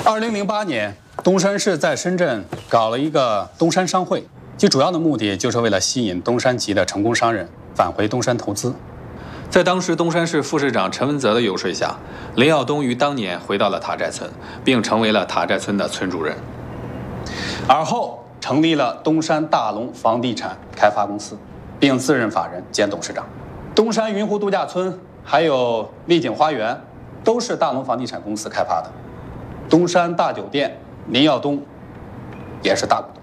2008年，东山市在深圳搞了一个东山商会，其主要的目的就是为了吸引东山籍的成功商人返回东山投资。在当时东山市副市长陈文泽的游说下，林耀东于当年回到了塔寨村，并成为了塔寨村的村主任。而后成立了东山大龙房地产开发公司，并自任法人兼董事长。东山云湖度假村还有丽景花园都是大龙房地产公司开发的。东山大酒店，林耀东也是大股东。